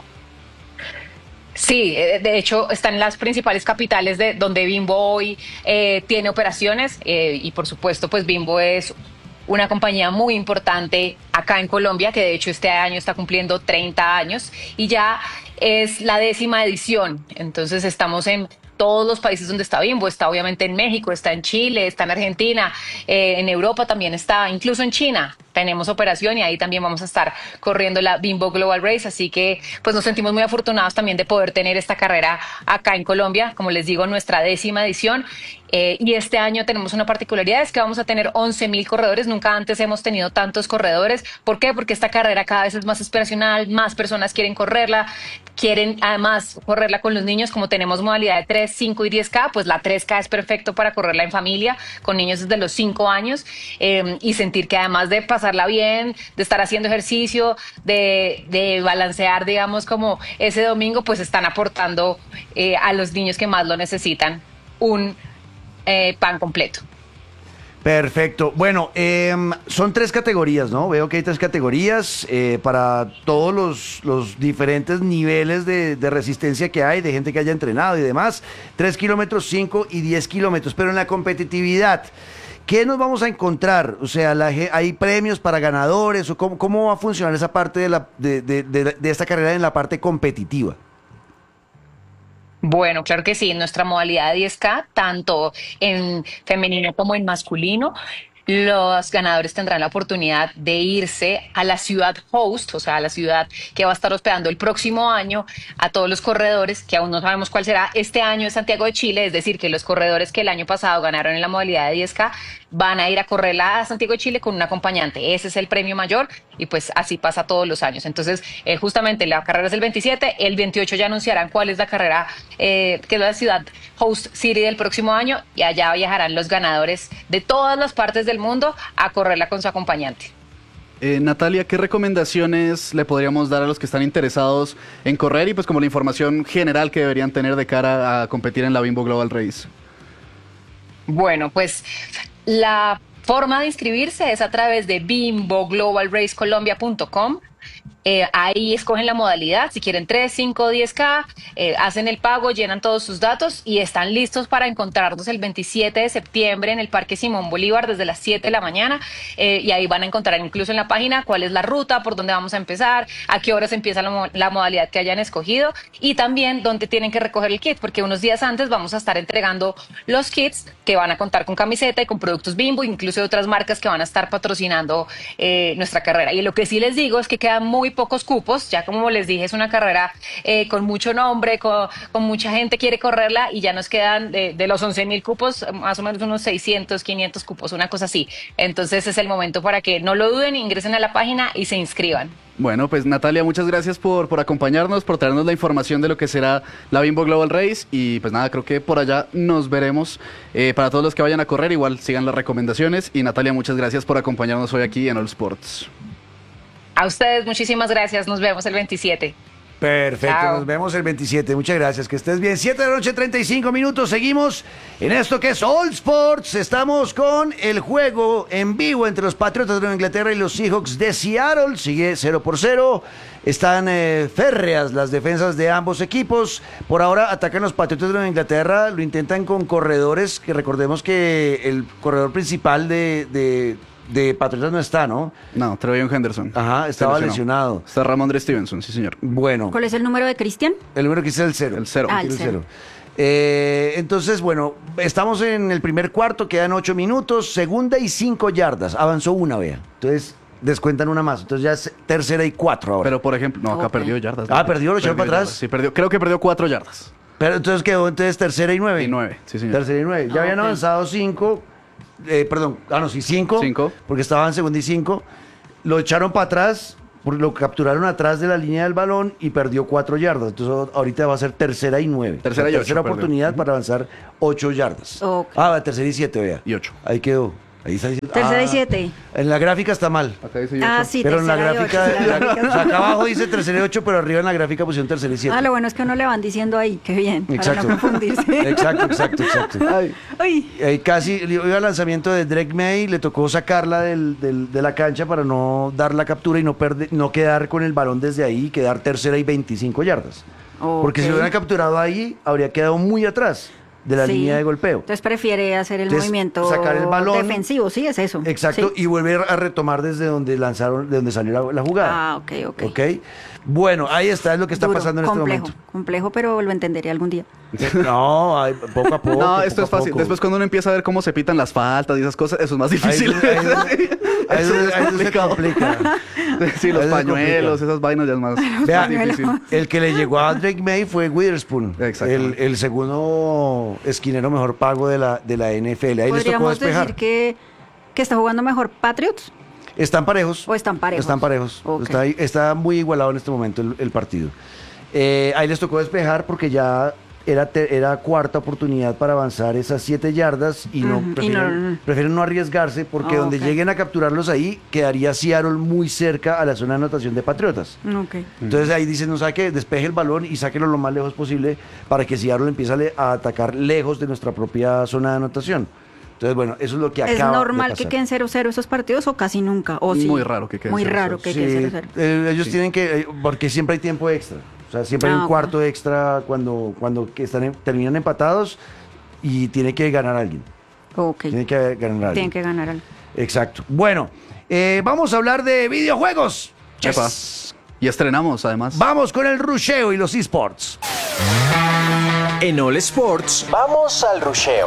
Sí, de hecho están las principales capitales donde Bimbo hoy tiene operaciones y por supuesto pues Bimbo es una compañía muy importante acá en Colombia, que de hecho este año está cumpliendo 30 años y ya es la 10ª edición. Entonces estamos en todos los países donde está Bimbo. Está obviamente en México, está en Chile, está en Argentina, en Europa también está, incluso en China tenemos operación y ahí también vamos a estar corriendo la Bimbo Global Race, así que pues nos sentimos muy afortunados también de poder tener esta carrera acá en Colombia, como les digo, nuestra 10ª edición. Y este año tenemos una particularidad, es que vamos a tener 11,000 corredores, nunca antes hemos tenido tantos corredores. ¿Por qué? Porque esta carrera cada vez es más aspiracional, más personas quieren correrla, quieren además correrla con los niños, como tenemos modalidad de 3, 5 y 10K, pues la 3K es perfecto para correrla en familia, con niños desde los 5 años, y sentir que además de pasarla bien, de estar haciendo ejercicio, de balancear, digamos, como ese domingo, pues están aportando a los niños que más lo necesitan un pan completo. Perfecto. Bueno, son 3 categorías, ¿no? Veo que hay 3 categorías para todos los diferentes niveles de resistencia que hay, de gente que haya entrenado y demás. 3 kilómetros, 5 y 10 kilómetros. Pero en la competitividad, ¿qué nos vamos a encontrar? O sea, ¿hay premios para ganadores? ¿O cómo va a funcionar esa parte de esta carrera en la parte competitiva? Bueno, claro que sí, en nuestra modalidad 10K, tanto en femenino como en masculino, los ganadores tendrán la oportunidad de irse a la ciudad host, o sea, a la ciudad que va a estar hospedando el próximo año a todos los corredores, que aún no sabemos cuál será. Este año es Santiago de Chile, es decir, que los corredores que el año pasado ganaron en la modalidad de 10K van a ir a correrla a Santiago de Chile con un acompañante. Ese es el premio mayor y pues así pasa todos los años. Entonces, justamente la carrera es el 27, el 28 ya anunciarán cuál es la carrera que es la ciudad host city del próximo año y allá viajarán los ganadores de todas las partes del mundo a correrla con su acompañante. Natalia, ¿qué recomendaciones le podríamos dar a los que están interesados en correr y pues como la información general que deberían tener de cara a competir en la Bimbo Global Race? Bueno, pues la forma de inscribirse es a través de bimboglobalracecolombia.com. Ahí escogen la modalidad, si quieren 3, 5, 10K, hacen el pago, llenan todos sus datos y están listos para encontrarnos el 27 de septiembre en el Parque Simón Bolívar desde las 7 de la mañana, y ahí van a encontrar incluso en la página cuál es la ruta, por dónde vamos a empezar, a qué horas empieza la modalidad que hayan escogido y también dónde tienen que recoger el kit, porque unos días antes vamos a estar entregando los kits que van a contar con camiseta y con productos Bimbo, incluso de otras marcas que van a estar patrocinando nuestra carrera. Y lo que sí les digo es que quedan muy pocos cupos, ya como les dije, es una carrera con mucho nombre, con mucha gente quiere correrla y ya nos quedan de los 11,000 cupos, más o menos unos 600, 500 cupos, una cosa así. Entonces es el momento para que no lo duden, ingresen a la página y se inscriban. Bueno, pues Natalia, muchas gracias por acompañarnos, por traernos la información de lo que será la Bimbo Global Race y pues nada, creo que por allá nos veremos. Para todos los que vayan a correr, igual sigan las recomendaciones y Natalia, muchas gracias por acompañarnos hoy aquí en All Sports. A ustedes muchísimas gracias, nos vemos el 27. Perfecto, Chao. Nos vemos el 27, muchas gracias, que estés bien. 7 de la noche, 35 minutos, seguimos en esto que es All Sports. Estamos con el juego en vivo entre los Patriotas de Nueva Inglaterra y los Seahawks de Seattle. Sigue 0-0, están férreas las defensas de ambos equipos. Por ahora atacan los Patriotas de Nueva Inglaterra, lo intentan con corredores, que recordemos que el corredor principal de Patriotas no está, ¿no? No, Trevion Henderson. Ajá, estaba lesionado. Está Ramondre Stevenson, sí señor. Bueno, ¿Cuál es el número de Cristian? el número que es el 0. El 0. Ah, el cero. Entonces, bueno, estamos en el primer cuarto, quedan 8 minutos, segunda y 5 yardas. Avanzó una, vea. Entonces, descuentan una más. Entonces ya es tercera y 4 ahora. Pero por ejemplo, no, acá Ok. perdió yardas. Ah, ¿perdió? ¿Lo echaron para atrás? yardas. Sí, perdió. Creo que perdió 4 yardas. Pero entonces quedó tercera y 9. Y 9, sí señor. Tercera y 9. Ya habían ok. avanzado 5. Sí, 5. 5. Porque estaban segunda y 5. Lo echaron para atrás, lo capturaron atrás de la línea del balón y perdió 4 yardas. Entonces ahorita va a ser tercera y 9. Tercera y ocho, Tercera perdió. oportunidad para avanzar 8 yardas. Ok. Tercera y 7, vea. Y 8. Ahí quedó. Ahí está diciendo. Tercera y 7. En la gráfica está mal. Acá dice Ah, 8. sí, Pero en la tercera y gráfica, ocho, sí, la gráfica o sea, acá abajo dice tercera y 8, pero arriba en la gráfica pusieron tercera y 7. Ah, lo bueno es que uno le van diciendo ahí, qué bien, Exacto. para no confundirse. Exacto. Ay, Uy, casi iba al lanzamiento de Drake May, le tocó sacarla de la cancha para no dar la captura y no quedar con el balón desde ahí, quedar tercera y 25 yardas. Porque si lo ok. hubieran capturado ahí, habría quedado muy atrás. de la Sí. línea de golpeo. Entonces prefiere hacer el Entonces, movimiento sacar el balón. defensivo, sí, es eso. Exacto, Sí. y volver a retomar desde donde lanzaron, de donde salió la jugada. Ah, ok. ¿Ok? Bueno, ahí está, es lo que está Duro, pasando en complejo, este momento. complejo, pero lo entenderé algún día. No, poco a poco. No, esto poco es a fácil. poco. Después cuando uno empieza a ver cómo se pitan las faltas y esas cosas, eso es más difícil. Ahí se complica. Sí, los Ahí se pañuelos, complica. esas vainas ya es más, Vea, más difícil. el que le llegó a Drake May fue Witherspoon, Exactamente. el segundo esquinero mejor pago de la NFL. Ahí les tocó Podríamos despejar. decir que está jugando mejor Patriots. Están parejos. ¿O están parejos? Están parejos. Ok. Está muy igualado en este momento el partido. Ahí les tocó despejar porque ya era cuarta oportunidad para avanzar esas 7 yardas y no, Ujú, prefieren no arriesgarse porque donde ok. lleguen a capturarlos ahí quedaría Seattle muy cerca a la zona de anotación de Patriotas. Ok. Entonces ahí dicen, no sabe qué, despeje el balón y sáquelo lo más lejos posible para que Seattle empiece a atacar lejos de nuestra propia zona de anotación. Entonces, bueno, eso es lo que ¿Es acaba normal de que pasar. queden 0-0 esos partidos o casi nunca? ¿O sí? Muy raro que queden Muy 0-0. raro que Sí, queden 0-0. ellos tienen que, porque siempre hay tiempo extra. O sea, siempre hay un ok. cuarto extra cuando terminan empatados y tiene que ganar alguien. Ok. Tiene que ganar alguien. Tienen que ganar algo. Exacto. Bueno, vamos a hablar de videojuegos. Epa. Yes. Y estrenamos, además. Vamos con el rusheo y los esports. En All Sports, vamos al rusheo.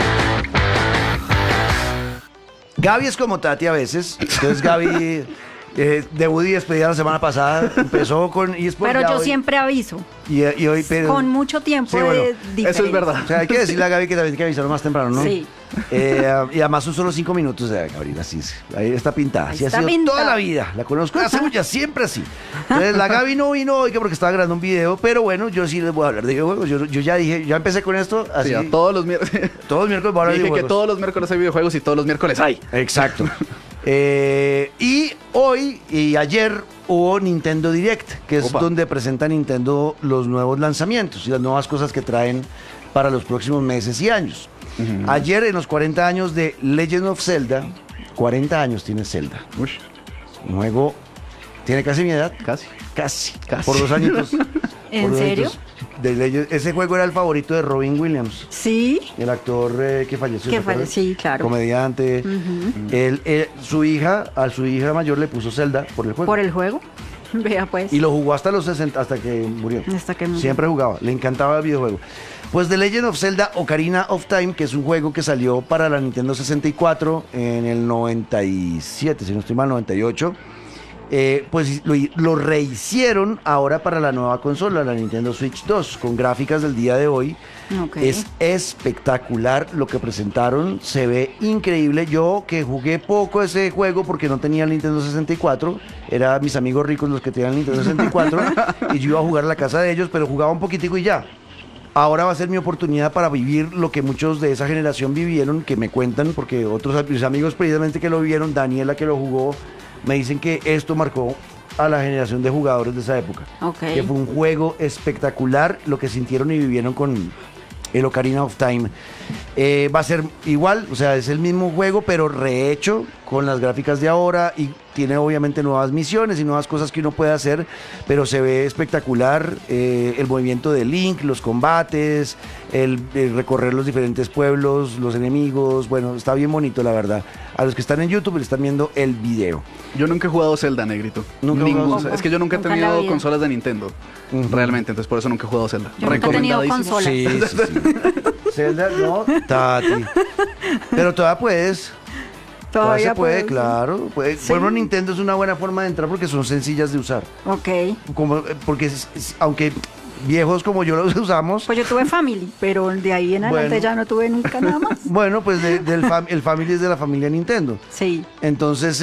Gaby es como Tati a veces. Entonces Gaby, debut y despedida la semana pasada, empezó con esports. Pero ya yo hoy- siempre aviso. Y hoy, pero, Con mucho tiempo Sí, bueno, de diferencia. Eso es verdad. O sea, hay que decirle a Gaby que también hay que avisarlo más temprano, ¿no? Sí. Y además son solo 5 minutos de Gabriela, así es. Ahí está pintada. Ahí Así está ha sido pintada. toda la vida. La conozco hace mucho, siempre así. Entonces la Gaby no vino hoy que porque estaba grabando un video, pero bueno, yo sí les voy a hablar de videojuegos. Yo ya dije, ya empecé con esto, así Sí, a todos los miércoles. todos los miércoles voy a hablar de Dije que videojuegos. todos los miércoles hay videojuegos y todos los miércoles hay. Exacto. Y hoy y ayer hubo Nintendo Direct, que es Opa. donde presenta Nintendo los nuevos lanzamientos y las nuevas cosas que traen para los próximos meses y años. Ayer, en los 40 años de Legend of Zelda, 40 años tiene Zelda. Uy, Un juego, tiene casi mi edad. casi. Casi. Casi. Por 2 añitos. ¿En Por 2 serio? añitos de ese juego era el favorito de Robin Williams, Sí. el actor que falleció. Que ¿se acuerdan? sí, claro. Comediante. A su hija mayor le puso Zelda por el juego. Por el juego. Vea pues. Y lo jugó hasta los 60, hasta que murió. Hasta que murió. Siempre jugaba, le encantaba el videojuego. Pues The Legend of Zelda Ocarina of Time, que es un juego que salió para la Nintendo 64 en el 97, si no estoy mal, 98. Pues lo rehicieron ahora para la nueva consola, la Nintendo Switch 2, con gráficas del día de hoy. Ok. Es espectacular lo que presentaron, se ve increíble. Yo que jugué poco ese juego porque no tenía el Nintendo 64, eran mis amigos ricos los que tenían el Nintendo 64 y yo iba a jugar a la casa de ellos, pero jugaba un poquitico y ya. Ahora va a ser mi oportunidad para vivir lo que muchos de esa generación vivieron, que me cuentan, porque otros mis amigos precisamente que lo vivieron, Daniela que lo jugó, me dicen que esto marcó a la generación de jugadores de esa época. Ok. Que fue un juego espectacular lo que sintieron y vivieron con el Ocarina of Time. Va a ser igual, o sea, es el mismo juego, pero rehecho con las gráficas de ahora y tiene obviamente nuevas misiones y nuevas cosas que uno puede hacer, pero se ve espectacular el movimiento de Link, los combates, el recorrer los diferentes pueblos, los enemigos, bueno, está bien bonito la verdad. A los que están en YouTube le están viendo el video. Yo nunca he jugado Zelda, negrito. ¿Nunca has jugado Zelda? Es que yo nunca he Nunca en la tenido vida. consolas de Nintendo. Ujú. Realmente, entonces por eso nunca he jugado Zelda. Yo nunca he tenido Recomendadísimo. consola. Sí. Zelda, no, Tati. Pero todavía puedes. Todavía se puede, puedo, claro. Puede. Sí. Por ejemplo, Nintendo es una buena forma de entrar porque son sencillas de usar. Ok. Porque aunque viejos como yo los usamos, Pues yo tuve Family, pero de ahí en adelante Bueno. ya no tuve nunca nada más. bueno, pues el Family es de la familia Nintendo. Sí. Entonces,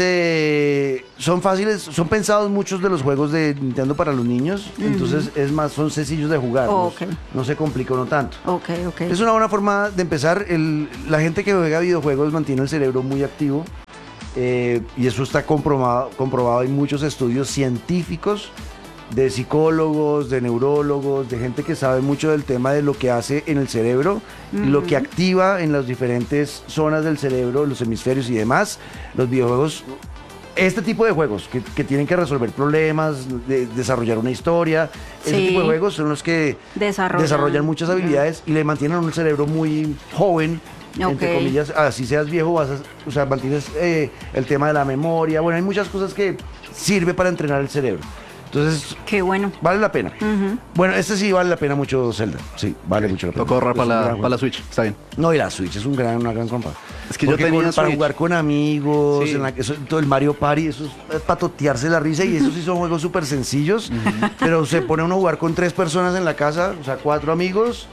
son fáciles, son pensados muchos de los juegos de Nintendo para los niños. Entonces, es más, son sencillos de jugar. Oh, no- ok. No se complica uno tanto. Ok, ok. Es una buena forma de empezar. La gente que juega videojuegos mantiene el cerebro muy activo y eso está comprobado. Hay muchos estudios científicos de psicólogos, de neurólogos, de gente que sabe mucho del tema de lo que hace en el cerebro, lo que activa en las diferentes zonas del cerebro, los hemisferios y demás. Los videojuegos este tipo de juegos que tienen que resolver problemas, desarrollar una historia, ese Sí. tipo de juegos son los que desarrollan muchas habilidades y le mantienen a un cerebro muy joven. Entre Ok. comillas, así seas viejo, o sea, mantienes el tema de la memoria. Bueno, hay muchas cosas que sirve para entrenar el cerebro. Entonces, Qué bueno. vale la pena. Ujú. Bueno, este sí vale la pena mucho, Zelda. Sí, vale mucho la pena. Tocó ahorrar Es un para gran la juego. Switch, está bien. No, y la Switch es una gran compa. Es que yo Porque tenía para Switch. jugar con amigos, Sí. todo el Mario Party, eso es para totearse la risa y esos sí son juegos súper sencillos, pero se pone uno a jugar con 3 personas en la casa, o sea, 4 amigos,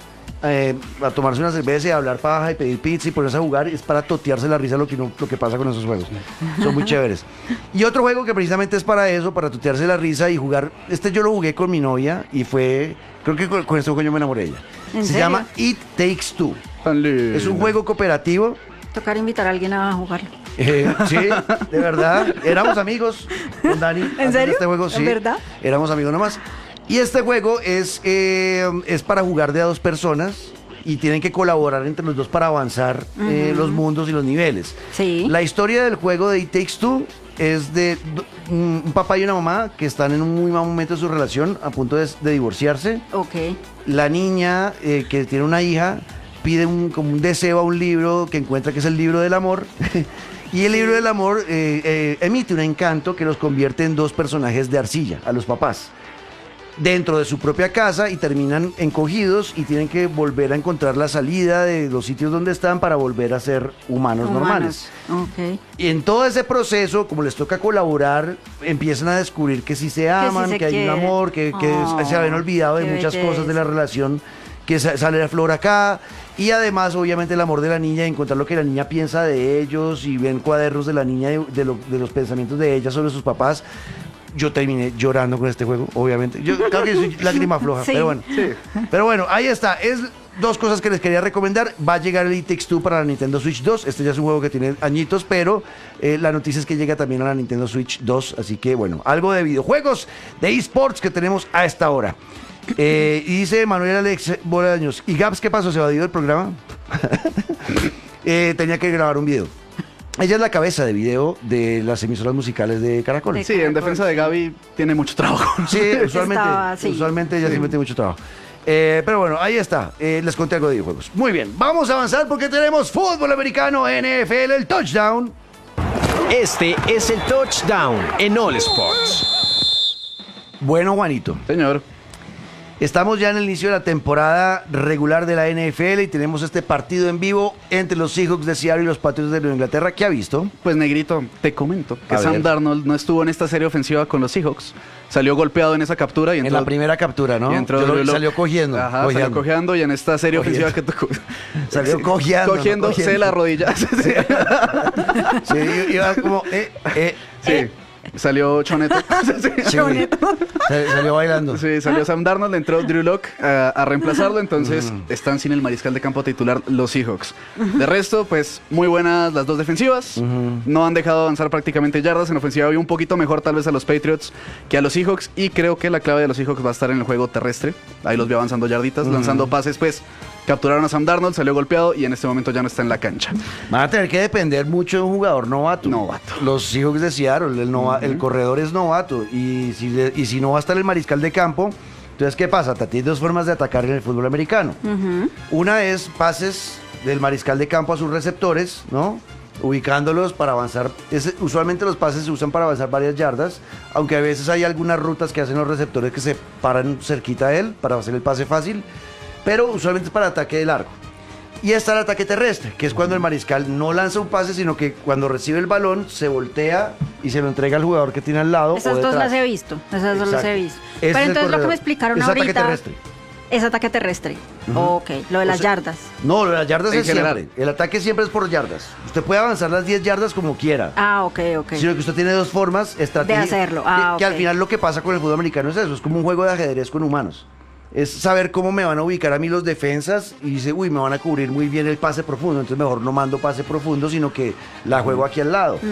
a tomarse una cerveza y a hablar paja y pedir pizza y ponerse a jugar, es para totearse la risa lo que pasa con esos juegos. Son muy chéveres. Y otro juego que precisamente es para eso, para totearse la risa y jugar, yo lo jugué con mi novia y creo que con este juego yo me enamoré de ella. ¿En Se serio? llama It Takes Two. Es un juego cooperativo. Tocar invitar a alguien a jugarlo. Sí, de verdad. Éramos amigos con Dani. haciendo serio? Este juego, ¿En sí. verdad? Éramos amigos nomás. Y este juego es para jugar de a 2 personas y tienen que colaborar entre los dos para avanzar los mundos y los niveles. Sí. La historia del juego de It Takes Two es de un papá y una mamá que están en un muy mal momento de su relación, a punto de divorciarse. Ok. La niña, que tiene una hija, pide como un deseo a un libro que encuentra que es el libro del amor. Y el libro del amor emite un encanto que los convierte en 2 personajes de arcilla, a los papás, dentro de su propia casa, y terminan encogidos y tienen que volver a encontrar la salida de los sitios donde están para volver a ser humanos normales. Ok. Y en todo ese proceso, como les toca colaborar, empiezan a descubrir que sí se aman, sí se que hay un quieren. amor, que Oh, se habían olvidado de qué muchas cosas de la belleza. relación, que sale la flor acá. Y además, obviamente, el amor de la niña, encontrar lo que la niña piensa de ellos, y ven cuadernos de la niña, de los pensamientos de ella sobre sus papás. Yo terminé llorando con este juego, obviamente. Yo creo que soy lágrima floja, Sí. pero bueno. Pero bueno, ahí está. Es 2 cosas que les quería recomendar. Va a llegar el It Takes Two para la Nintendo Switch 2. Este ya es un juego que tiene añitos, pero la noticia es que llega también a la Nintendo Switch 2. Así que bueno, algo de videojuegos, de eSports que tenemos a esta hora. Y dice Manuel Alex Bolaños, ¿y Gaps qué pasó? ¿Se evadió el programa? Tenía que grabar un video. Ella es la cabeza de video de las emisoras musicales de Caracol. De Sí, en defensa de Gaby tiene mucho trabajo. Sí, usualmente, Sí. usualmente ella sí mete mucho trabajo. Pero bueno, ahí está. Les conté algo de videojuegos. Muy bien, vamos a avanzar porque tenemos fútbol americano, NFL, el touchdown. Este es el touchdown en All Sports. Bueno, Juanito, Señor. estamos ya en el inicio de la temporada regular de la NFL y tenemos este partido en vivo entre los Seahawks de Seattle y los Patriots de Nueva Inglaterra. ¿Qué ha visto? Pues Negrito, te comento que A Sam ver. Darnold no estuvo en esta serie ofensiva con los Seahawks. Salió golpeado en esa captura y En entró, la primera captura, ¿no? y entró Yo Drew Lock. salió cogiendo. Ajá, cojeando. salió cojeando y en esta serie Cogiendo. ofensiva que tocó. Salió cojeando, no Cogiéndose cogiendo. la rodilla. Sí. Sí, iba como... Sí. Salió Choneto. Sí, güey. Salió bailando. Sí, salió Sam Darnold, entró Drew Lock a reemplazarlo, entonces están sin el mariscal de campo titular los Seahawks. De resto, pues muy buenas las 2 defensivas, no han dejado avanzar prácticamente yardas, en ofensiva había un poquito mejor tal vez a los Patriots que a los Seahawks, y creo que la clave de los Seahawks va a estar en el juego terrestre, ahí los veo avanzando yarditas, lanzando pases, pues capturaron a Sam Darnold, salió golpeado y en este momento ya no está en la cancha. Van a tener que depender mucho de un jugador novato. Novato. Los Seahawks de Seattle, el corredor es novato. Y si no va a estar el mariscal de campo, entonces, ¿qué pasa? Tienes 2 formas de atacar en el fútbol americano. Una es pases del mariscal de campo a sus receptores, ¿no? Ubicándolos para avanzar. Usualmente los pases se usan para avanzar varias yardas, aunque a veces hay algunas rutas que hacen los receptores que se paran cerquita a él para hacer el pase fácil, pero usualmente es para ataque de largo. Y está el ataque terrestre, que es cuando el mariscal no lanza un pase, sino que cuando recibe el balón se voltea y se lo entrega al jugador que tiene al lado. Esas o 2 detrás. las he visto. Esas 2 las he Exacto. visto. Ese Pero es el entonces lo que corredor. me explicaron Es ahorita. ataque terrestre. Es ataque terrestre. Ok, lo de las yardas. No, las yardas En es general. siempre. El ataque siempre es por yardas. Usted puede avanzar las 10 yardas como quiera. Ah, ok. Sino que usted tiene 2 formas estratégicas. De hacerlo. Ah, que al ok. final lo que pasa con el fútbol americano es eso, es como un juego de ajedrez con humanos. Es saber cómo me van a ubicar a mí los defensas y dice, uy, me van a cubrir muy bien el pase profundo, entonces mejor no mando pase profundo, sino que la juego aquí al lado.